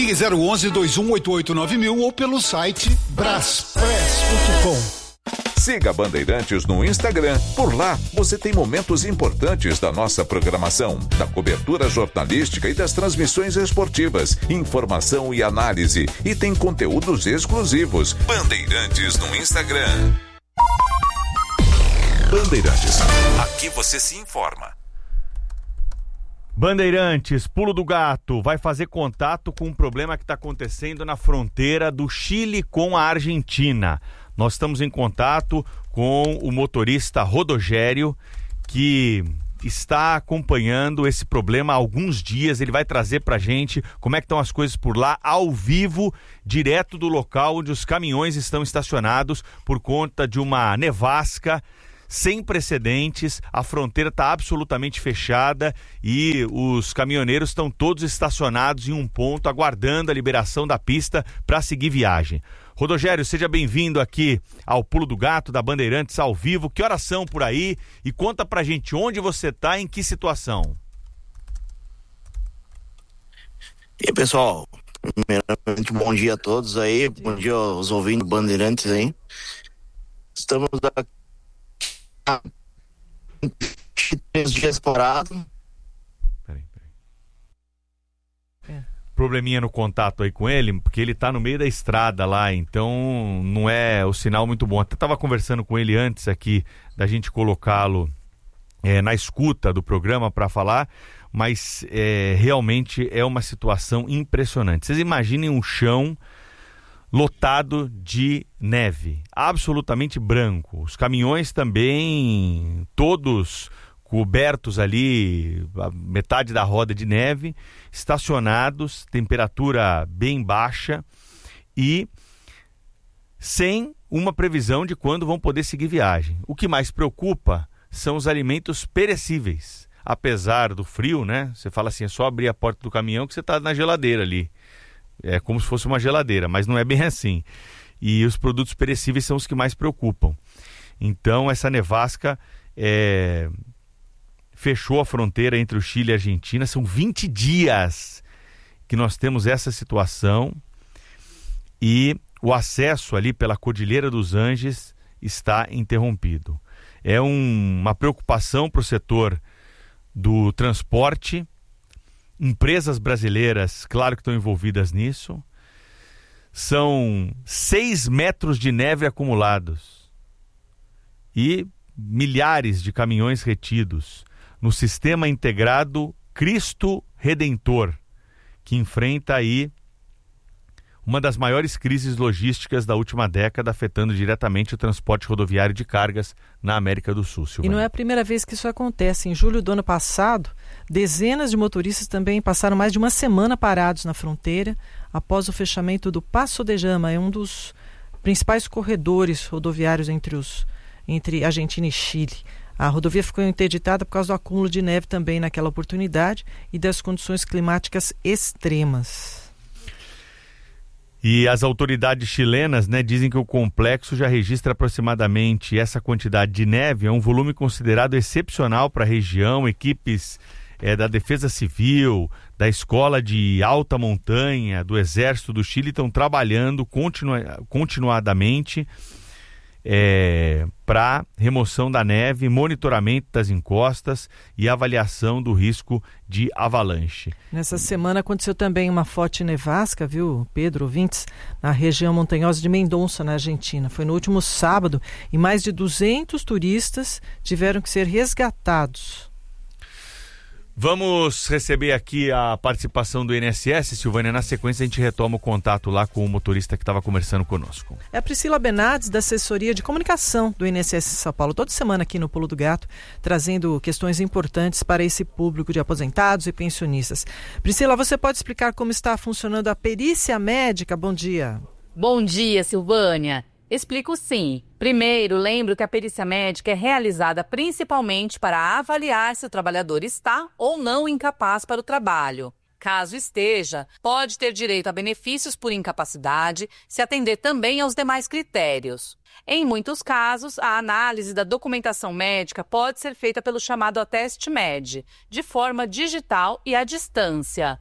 Ligue 011-2188-9000 ou pelo site braspress.com. Siga Bandeirantes no Instagram. Por lá, você tem momentos importantes da nossa programação, da cobertura jornalística e das transmissões esportivas, informação e análise. E tem conteúdos exclusivos. Bandeirantes no Instagram. Bandeirantes. Aqui você se informa. Bandeirantes, Pulo do Gato, vai fazer contato com um problema que está acontecendo na fronteira do Chile com a Argentina. Nós estamos em contato com o motorista Rodogério, que está acompanhando esse problema há alguns dias. Ele vai trazer para a gente como é que estão as coisas por lá, ao vivo, direto do local onde os caminhões estão estacionados por conta de uma nevasca sem precedentes. A fronteira está absolutamente fechada e os caminhoneiros estão todos estacionados em um ponto, aguardando a liberação da pista para seguir viagem. Rodogério, seja bem-vindo aqui ao Pulo do Gato, da Bandeirantes, ao vivo. Que horas são por aí? E conta pra gente onde você está, em que situação. E aí, pessoal, primeiramente, bom dia a todos aí, bom dia aos ouvintes Bandeirantes aí. Estamos há 3 dias parados. Peraí. Probleminha no contato aí com ele, porque ele tá no meio da estrada lá, então não é o sinal muito bom. Até tava conversando com ele antes aqui da gente colocá-lo na escuta do programa para falar, mas realmente é uma situação impressionante. Vocês imaginem um chão lotado de neve, absolutamente branco. Os caminhões também, todos cobertos ali, a metade da roda de neve, estacionados, temperatura bem baixa e sem uma previsão de quando vão poder seguir viagem. O que mais preocupa são os alimentos perecíveis. Apesar do frio, né? Você fala assim, é só abrir a porta do caminhão que você está na geladeira ali. É como se fosse uma geladeira, mas não é bem assim. E os produtos perecíveis são os que mais preocupam. Então, essa nevasca fechou a fronteira entre o Chile e a Argentina. São 20 dias que nós temos essa situação e o acesso ali pela Cordilheira dos Andes está interrompido. É uma preocupação para o setor do transporte. Empresas brasileiras, claro que estão envolvidas nisso. São 6 metros de neve acumulados e milhares de caminhões retidos no sistema integrado Cristo Redentor, que enfrenta aí uma das maiores crises logísticas da última década, afetando diretamente o transporte rodoviário de cargas na América do Sul. Silvana. E não é a primeira vez que isso acontece. Em julho do ano passado, dezenas de motoristas também passaram mais de uma semana parados na fronteira após o fechamento do Passo de Jama, é um dos principais corredores rodoviários entre Argentina e Chile. A rodovia ficou interditada por causa do acúmulo de neve também naquela oportunidade e das condições climáticas extremas. E as autoridades chilenas, dizem que o complexo já registra aproximadamente essa quantidade de neve, é um volume considerado excepcional para a região. Equipes da Defesa Civil, da Escola de Alta Montanha, do Exército do Chile estão trabalhando continuadamente para remoção da neve, monitoramento das encostas e avaliação do risco de avalanche. Nessa semana aconteceu também uma forte nevasca, viu, Pedro, ouvintes, na região montanhosa de Mendonça, na Argentina. Foi no último sábado e mais de 200 turistas tiveram que ser resgatados. Vamos receber aqui a participação do INSS, Silvânia. Na sequência a gente retoma o contato lá com o motorista que estava conversando conosco. É a Priscila Benades, da assessoria de comunicação do INSS São Paulo, toda semana aqui no Pulo do Gato, trazendo questões importantes para esse público de aposentados e pensionistas. Priscila, você pode explicar como está funcionando a perícia médica? Bom dia. Bom dia, Silvânia. Explico sim. Primeiro, lembro que a perícia médica é realizada principalmente para avaliar se o trabalhador está ou não incapaz para o trabalho. Caso esteja, pode ter direito a benefícios por incapacidade, se atender também aos demais critérios. Em muitos casos, a análise da documentação médica pode ser feita pelo chamado Ateste Med, de forma digital e à distância.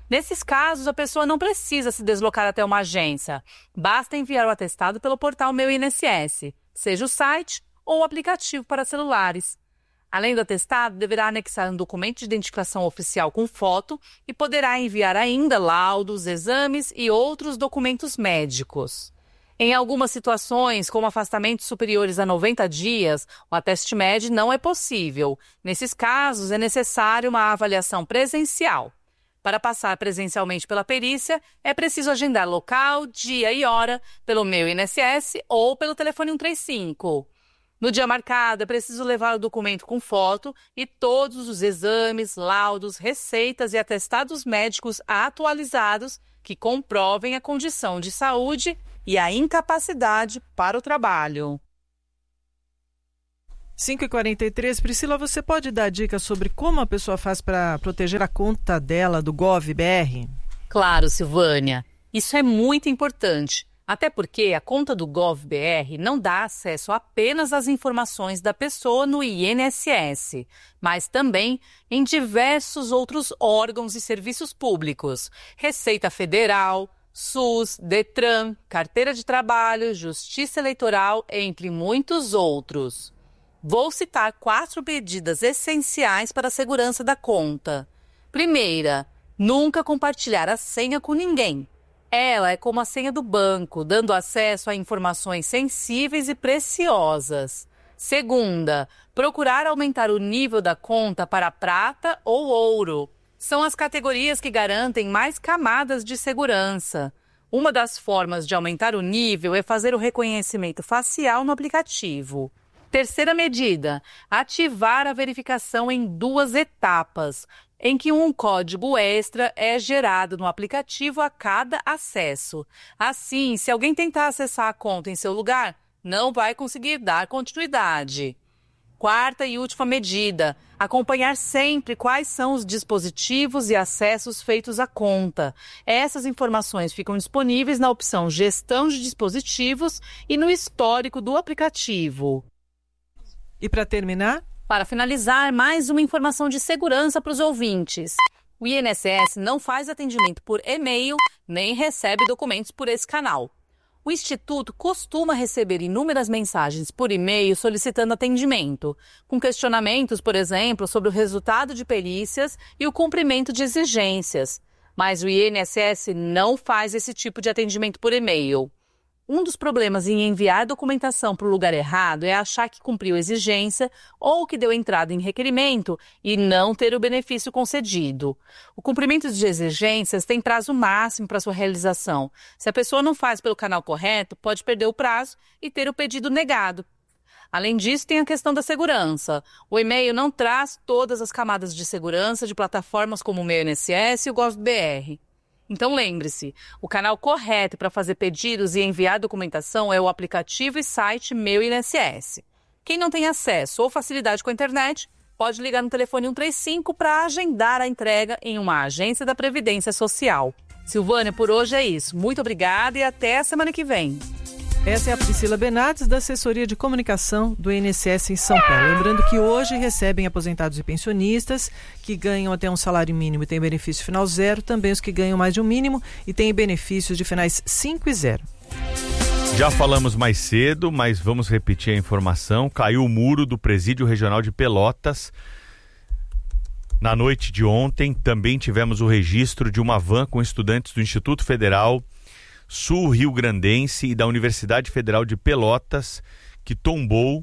Nesses casos, a pessoa não precisa se deslocar até uma agência. Basta enviar o atestado pelo portal Meu INSS, seja o site ou o aplicativo para celulares. Além do atestado, deverá anexar um documento de identificação oficial com foto e poderá enviar ainda laudos, exames e outros documentos médicos. Em algumas situações, como afastamentos superiores a 90 dias, o ateste-med não é possível. Nesses casos, é necessário uma avaliação presencial. Para passar presencialmente pela perícia, é preciso agendar local, dia e hora pelo Meu INSS ou pelo telefone 135. No dia marcado, é preciso levar o documento com foto e todos os exames, laudos, receitas e atestados médicos atualizados que comprovem a condição de saúde e a incapacidade para o trabalho. 5h43, Priscila, você pode dar dicas sobre como a pessoa faz para proteger a conta dela do Gov.br? Claro, Silvânia. Isso é muito importante. Até porque a conta do Gov.br não dá acesso apenas às informações da pessoa no INSS, mas também em diversos outros órgãos e serviços públicos, Receita Federal, SUS, Detran, Carteira de Trabalho, Justiça Eleitoral, entre muitos outros. Vou citar 4 medidas essenciais para a segurança da conta. Primeira, nunca compartilhar a senha com ninguém. Ela é como a senha do banco, dando acesso a informações sensíveis e preciosas. Segunda, procurar aumentar o nível da conta para prata ou ouro. São as categorias que garantem mais camadas de segurança. Uma das formas de aumentar o nível é fazer o reconhecimento facial no aplicativo. Terceira medida, ativar a verificação em 2 etapas, em que um código extra é gerado no aplicativo a cada acesso. Assim, se alguém tentar acessar a conta em seu lugar, não vai conseguir dar continuidade. Quarta e última medida, acompanhar sempre quais são os dispositivos e acessos feitos à conta. Essas informações ficam disponíveis na opção Gestão de Dispositivos e no histórico do aplicativo. E para terminar? Para finalizar, mais uma informação de segurança para os ouvintes. O INSS não faz atendimento por e-mail, nem recebe documentos por esse canal. O Instituto costuma receber inúmeras mensagens por e-mail solicitando atendimento, com questionamentos, por exemplo, sobre o resultado de perícias e o cumprimento de exigências. Mas o INSS não faz esse tipo de atendimento por e-mail. Um dos problemas em enviar documentação para o lugar errado é achar que cumpriu exigência ou que deu entrada em requerimento e não ter o benefício concedido. O cumprimento de exigências tem prazo máximo para sua realização. Se a pessoa não faz pelo canal correto, pode perder o prazo e ter o pedido negado. Além disso, tem a questão da segurança. O e-mail não traz todas as camadas de segurança de plataformas como o Meu INSS e o Gov.br. Então lembre-se, o canal correto para fazer pedidos e enviar documentação é o aplicativo e site Meu INSS. Quem não tem acesso ou facilidade com a internet, pode ligar no telefone 135 para agendar a entrega em uma agência da Previdência Social. Silvânia, por hoje é isso. Muito obrigada e até a semana que vem. Essa é a Priscila Bernardes, da Assessoria de Comunicação do INSS em São Paulo. Lembrando que hoje recebem aposentados e pensionistas que ganham até um salário mínimo e têm benefício final 0, também os que ganham mais de um mínimo e têm benefícios de finais 5 e 0. Já falamos mais cedo, mas vamos repetir a informação. Caiu o muro do Presídio Regional de Pelotas. Na noite de ontem, também tivemos o registro de uma van com estudantes do Instituto Federal Sul-Rio-Grandense e da Universidade Federal de Pelotas, que tombou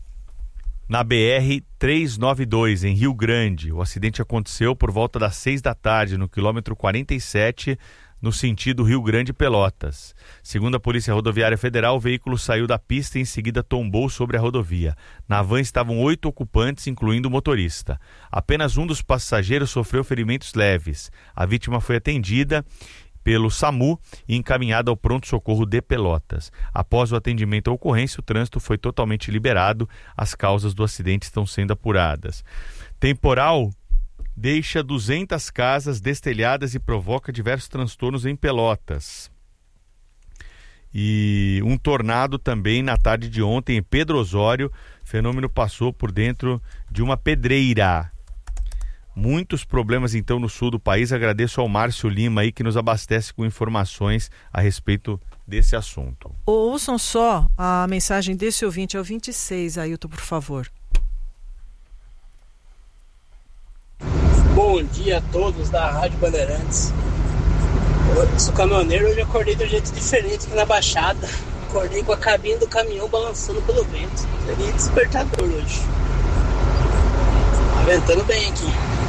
na BR-392, em Rio Grande. O acidente aconteceu por volta das 6 da tarde, no quilômetro 47, no sentido Rio Grande-Pelotas. Segundo a Polícia Rodoviária Federal, o veículo saiu da pista e em seguida tombou sobre a rodovia. Na van estavam 8 ocupantes, incluindo o motorista. Apenas um dos passageiros sofreu ferimentos leves. A vítima foi atendida pelo SAMU e encaminhada ao pronto-socorro de Pelotas. Após o atendimento à ocorrência, o trânsito foi totalmente liberado. As causas do acidente estão sendo apuradas. Temporal deixa 200 casas destelhadas e provoca diversos transtornos em Pelotas. E um tornado também na tarde de ontem em Pedro Osório. O fenômeno passou por dentro de uma pedreira. Muitos problemas então no sul do país. Agradeço ao Márcio Lima aí que nos abastece com informações a respeito desse assunto. Ouçam só a mensagem desse ouvinte, é o 26, Ailton, por favor. Bom dia a todos da Rádio Bandeirantes. Eu sou caminhoneiro, hoje eu acordei de um jeito diferente aqui na Baixada. Acordei com a cabine do caminhão balançando pelo vento. Seria despertador hoje. Tá ventando bem aqui.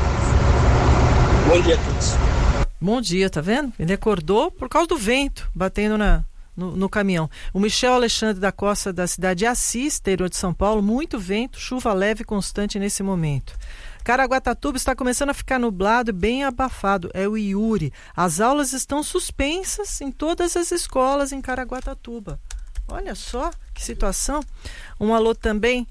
Bom dia a todos. Bom dia, tá vendo? Ele acordou por causa do vento, batendo no caminhão. O Michel Alexandre da Costa, da cidade de Assis, interior de São Paulo, muito vento, chuva leve e constante nesse momento. Caraguatatuba está começando a ficar nublado e bem abafado. É o Yuri. As aulas estão suspensas em todas as escolas em Caraguatatuba. Olha só que situação. Um alô também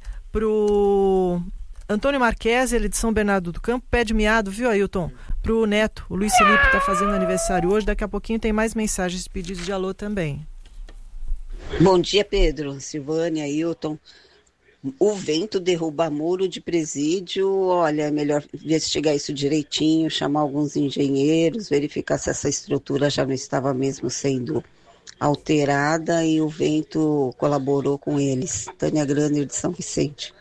pro Antônio Marques, ele de São Bernardo do Campo. Pé de miado, viu, Ailton? Pro neto, o Luiz Felipe está fazendo aniversário hoje. Daqui a pouquinho tem mais mensagens de pedidos de alô também. Bom dia, Pedro, Silvânia, Ailton. O vento derruba muro de presídio, olha, é melhor investigar isso direitinho, chamar alguns engenheiros, verificar se essa estrutura já não estava mesmo sendo alterada e o vento colaborou com eles. Tânia Graner, de São Vicente.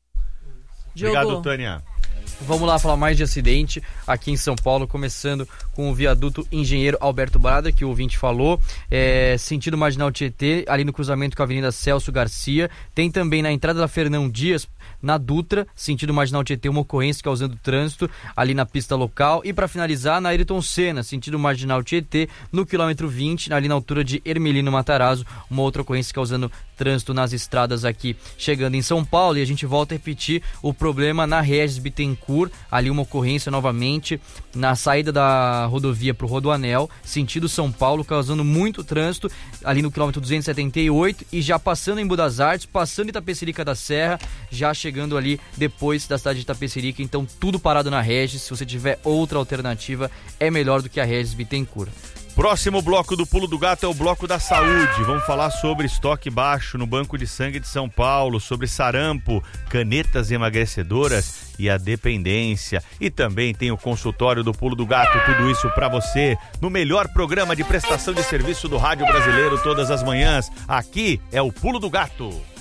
Obrigado, Tânia. Vamos lá falar mais de acidente aqui em São Paulo, começando com o viaduto Engenheiro Alberto Brada, que o ouvinte falou, sentido Marginal Tietê, ali no cruzamento com a Avenida Celso Garcia. Tem também na entrada da Fernão Dias, na Dutra, sentido Marginal Tietê, uma ocorrência causando trânsito ali na pista local. E para finalizar, na Ayrton Senna, sentido Marginal Tietê, no quilômetro 20, ali na altura de Hermelino Matarazzo, uma outra ocorrência causando trânsito nas estradas aqui, chegando em São Paulo. E a gente volta a repetir o problema na Regis Bittencourt, ali uma ocorrência novamente na saída da rodovia para o Rodoanel, sentido São Paulo, causando muito trânsito ali no quilômetro 278 e já passando em Budas Artes, passando em Itapecerica da Serra, já chegando ali depois da cidade de Itapecerica. Então tudo parado na Regis. Se você tiver outra alternativa, é melhor do que a Regis Bittencourt. Próximo bloco do Pulo do Gato é o bloco da saúde. Vamos falar sobre estoque baixo no Banco de Sangue de São Paulo, sobre sarampo, canetas emagrecedoras e a dependência. E também tem o consultório do Pulo do Gato, tudo isso para você no melhor programa de prestação de serviço do rádio brasileiro todas as manhãs. Aqui é o Pulo do Gato.